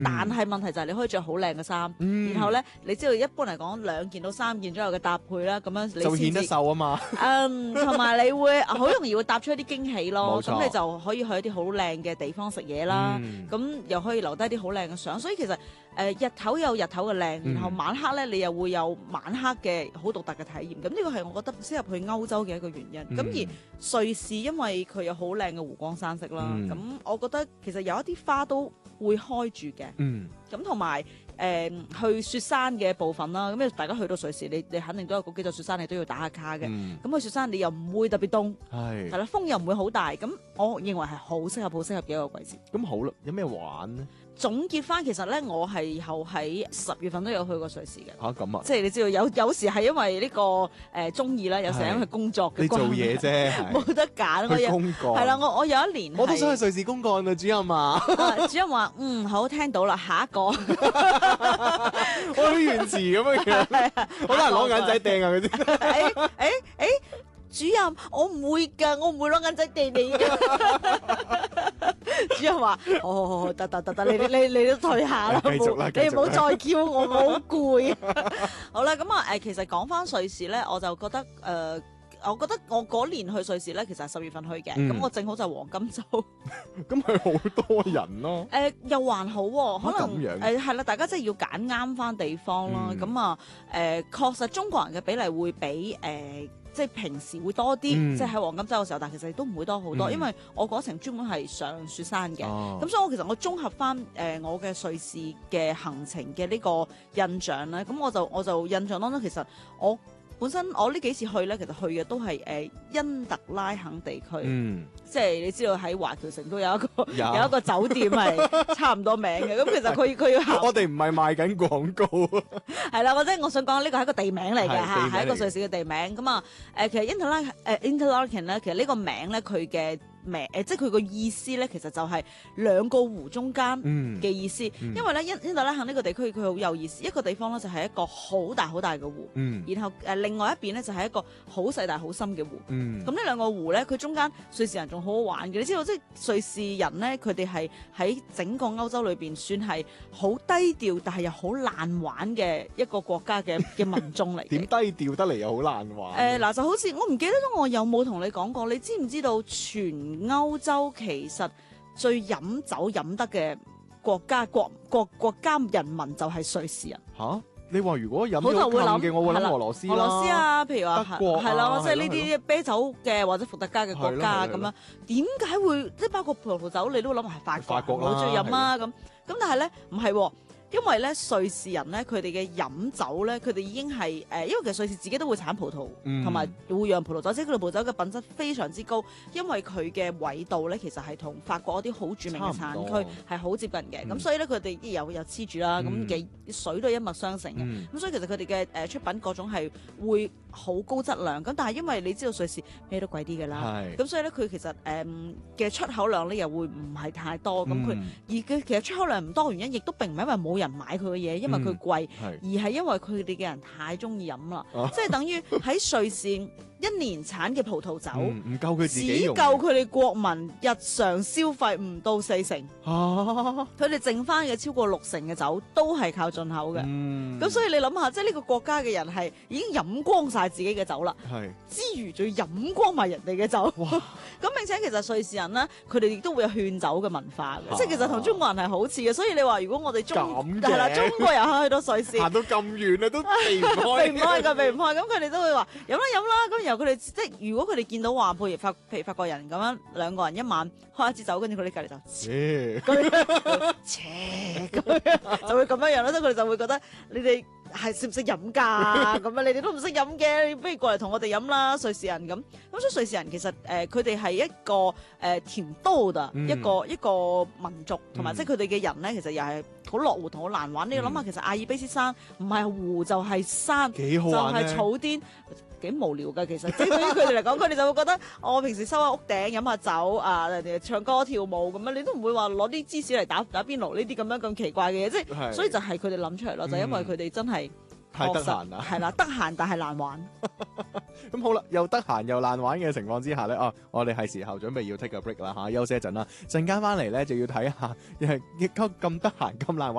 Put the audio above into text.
但係問題就係你可以着好靚嘅衫，然後咧你知道一般嚟講2件到3件左右嘅搭配啦，咁樣你就顯得瘦啊嘛。 同埋你會好容易會搭出一啲驚喜咯。 冇錯咁你就可以去一啲好靚嘅地方食嘢啦，咁又可以留低啲好靚嘅相。所以其實日頭有日頭嘅靚，然後晚黑咧你又會有晚黑嘅好獨特嘅體驗。咁呢個係我覺得適合去歐洲嘅一個原因。咁而瑞士因為佢有好靚嘅湖光山色啦，咁我覺得其實有一啲花都會開住嘅。咁同埋去雪山嘅部分啦，咁大家去到瑞士，你肯定都有嗰幾座雪山，你都要打下卡嘅。咁去雪山你又唔會特別凍，係啦，風又唔會好大。咁我認為係好適合嘅一個季節。咁好啦，有咩玩呢？ 總結翻，其實咧我係後喺10月份都有去過瑞士嘅。 咁啊， 即係你知道有時係因為呢個中意啦，有時係因為工作嘅關係。 你做嘢啫， 冇得揀。 去公幹係啦，我有一年我都想去瑞士公幹啊，主任啊。 主任話好，聽到啦，下一個。我好原詞咁樣，好多人攞銀仔掟啊嗰啲。 主任，我唔會㗎，我唔會攞銀仔掟你㗎。主任話：好，得，你都退下啦， 繼續啦， 你唔好再叫我好攰。好啦，咁啊其實講翻瑞士咧，我就覺得我覺得我嗰年去瑞士咧，其實係10月份去嘅，咁我正好就黃金周。 咁係好多人咯。 又還好喎，可能係啦，大家真係要揀啱翻地方啦。咁啊確實中國人嘅比例會比即係平時會多啲，即係喺黃金周嘅時候，但其實都唔會多好多，因為我嗰程專門係上雪山嘅，咁所以我綜合翻我嘅瑞士嘅行程嘅呢個印象咧，咁我就印象當中其實我本身我呢幾次去咧，其實去嘅都係因特拉肯地區，即係你知道喺華僑城都有一個酒店係差唔多名嘅，咁其實佢要行。 我哋唔係賣緊廣告， 係啦，我想講呢個係一個地名嚟嘅嚇，係一個瑞士嘅地名。咁啊其實Interlaken 咧，其實呢個名咧佢嘅名即係佢個意思咧，其實就係兩個湖中間嘅意思。因為咧因特拉肯呢個地區佢好有意思，一個地方咧就係一個好大好大嘅湖，然後另外一邊咧就係一個好細大好深嘅湖。咁呢兩個湖咧，佢中間瑞士人仲好好玩嘅，你知道即係瑞士人咧，佢哋係喺整個歐洲裏邊算係好低調，但係又好爛玩嘅一個國家嘅民眾嚟。 點低調得嚟又好爛玩？ 嗱就好似我唔記得咗我有冇同你講過，你知唔知道全歐洲其實最飲酒飲得嘅國家人民就係瑞士人？ 嚇！你話如果飲咗咁嘅，我會諗俄羅斯啦。 俄羅斯啊，譬如話德國係啦，即係呢啲啤酒嘅或者伏特加嘅國家咁樣，點解會即係包括葡萄酒，你都會諗係法國好中意飲啊咁。但係咧唔係喎。因為咧瑞士人咧，佢哋嘅飲酒咧，佢哋已經係因為其實瑞士自己都會產葡萄，同埋會釀葡萄酒，即係佢哋葡萄酒嘅品質非常之高。因為佢嘅緯度咧，其實係同法國一啲好著名嘅產區係好接近嘅。咁所以咧，佢哋又黐住啦，咁嘅水都係一脈相承嘅。咁所以其實佢哋嘅出品各種係會好高質量。咁但係因為你知道瑞士咩都貴啲㗎啦，咁所以咧佢其實嘅出口量咧又會唔係太多。咁佢而佢其實出口量唔多原因，亦都並唔係因為冇人買佢嘅嘢，因為佢貴，而係因為佢哋嘅人太中意飲啦，即係等於喺瑞士1年產嘅葡萄酒唔夠佢自己用， 只夠佢哋國民日常消費唔到4成，佢哋剩翻嘅超過6成嘅酒都係靠進口嘅，咁所以你諗下，即係呢個國家嘅人係已經飲光晒自己嘅酒啦，之餘仲要飲光埋人哋嘅酒，咁並且其實瑞士人呢，佢哋亦都會有勸酒嘅文化嘅，即係其實同中國人係好似嘅，所以你話如果我哋中國遊去到瑞士， 行到咁遠啦，都避唔開， 避唔開，咁佢哋都會話飲啦，咁然後佢哋即係如果佢哋見到話，譬如法國人咁樣2個人一晚開一支酒，跟住佢哋隔離就就會咁樣咯，所以佢哋就會覺得你哋係識唔識飲㗎？咁啊，你哋都唔識飲嘅，你不如過嚟同我哋飲啦，瑞士人咁。咁所以瑞士人其實佢哋係一個甜多嘅一個民族，同埋即係佢哋嘅人咧，其實又係好落戶同好難玩。你要諗下，其實阿爾卑斯山唔係湖就係山， 幾好玩咧， 就係草甸。幾無聊㗎，其實即係對於佢哋嚟講，佢哋就會覺得我平時收喺屋頂飲下酒啊，人哋唱歌跳舞咁樣，你都唔會話攞啲芝士嚟打邊爐呢啲咁樣咁奇怪嘅嘢，即係所以就係佢哋諗出嚟咯，就因為佢哋真係太得閒啦。 係啦，得閒但係難玩。 咁好啦，又得閒又難玩嘅情況之下咧，我哋係時候準備要 take a break 啦嚇，休息一陣啦。陣間翻嚟咧就要睇下，咁得閒咁難玩